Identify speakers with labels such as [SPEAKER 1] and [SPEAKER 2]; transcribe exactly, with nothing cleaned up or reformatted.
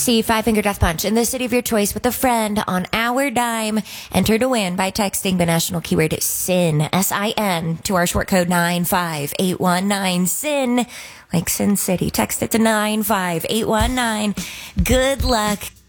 [SPEAKER 1] See Five Finger Death Punch in the city of your choice with a friend on our dime. Enter to win by texting the national keyword SIN, S I N, to our short code nine five eight one nine, SIN, like Sin City. Text it to nine five eight one nine. Good luck.